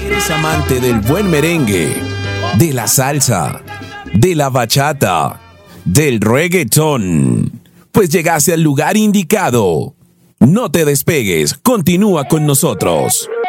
¿Eres amante del buen merengue, de la salsa, de la bachata, del reggaetón? Pues llegaste al lugar indicado. No te despegues, continúa con nosotros.